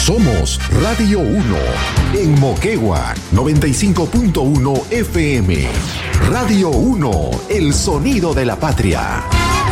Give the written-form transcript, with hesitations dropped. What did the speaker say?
Somos Radio 1 en Moquegua, 95.1 FM. Radio 1, el sonido de la patria.